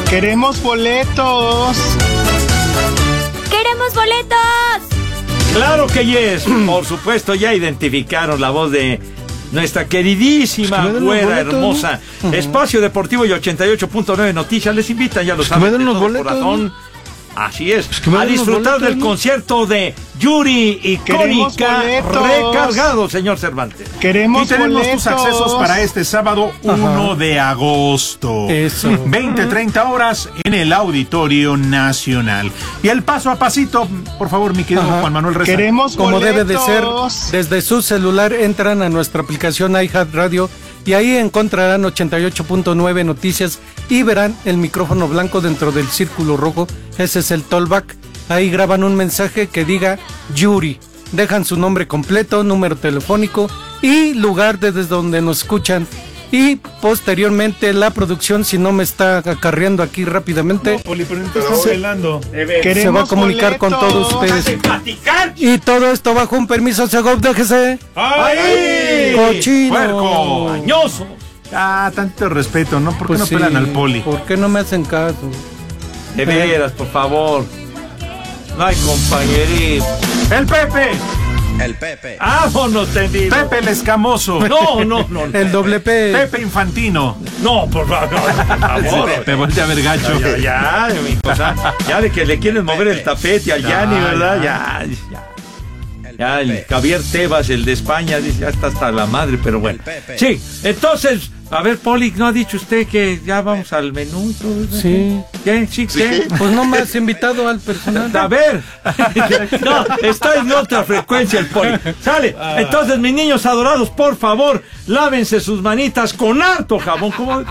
Queremos boletos. ¡Queremos boletos! Claro que yes. Por supuesto, ya identificaron la voz de nuestra queridísima güera hermosa. ¿No? Espacio Deportivo y 88.9 Noticias les invitan, ya lo saben, de todo corazón. Así es, a disfrutar del concierto de Yuri y Cónica recargado, señor Cervantes. Y tenemos tus accesos para este sábado 1 de agosto. Eso. 20-30 horas en el Auditorio Nacional. Y el paso a pasito, por favor, mi querido Juan Manuel Reza. Queremos como boletos. Debe de ser, desde su celular entran a nuestra aplicación iHeart Radio y ahí encontrarán 88.9 Noticias y verán el micrófono blanco dentro del círculo rojo. Ese es el tollback. Ahí graban un mensaje que diga Yuri. Dejan su nombre completo, número telefónico y lugar desde donde nos escuchan. Y posteriormente la producción, si no me está acarreando aquí rápidamente, se va a comunicar con todos ustedes. Y todo esto bajo un permiso Segov, déjese. ¡Ay! ¡Cochino! ¡Puerco! ¡Mañoso! Tanto respeto, ¿no? ¿Por qué Pues no sí, pelan al poli? ¿Por qué no me hacen caso? De veras, por favor. No hay compañerismo. ¡El Pepe! El Pepe. ¡Vámonos, tendido! Pepe el Escamoso. No. El doble P. Pepe Infantino. No, por favor. Pepe, voltea a ver gacho. Ya, mi cosa. Ya de que le quieren mover el tapete al Yanni, ¿verdad? Ya, el Javier Tebas, el de España, dice, ya está hasta la madre, pero bueno. Sí, entonces, a ver, Poli, ¿no ha dicho usted que ya vamos al menú y todo eso? Sí. ¿Qué? ¿Sí? ¿Qué? Pues no me has invitado al personal. A ver. No, está en otra frecuencia el Poli. Sale. Entonces, mis niños adorados, por favor, lávense sus manitas con harto jabón. ¿Cómo